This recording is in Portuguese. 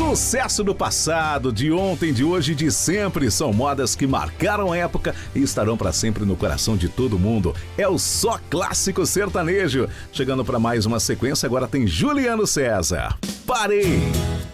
Sucesso do passado, de ontem, de hoje e de sempre. São modas que marcaram a época e estarão para sempre no coração de todo mundo. É o Só Clássico Sertanejo. Chegando para mais uma sequência, agora tem Juliano César. Parei!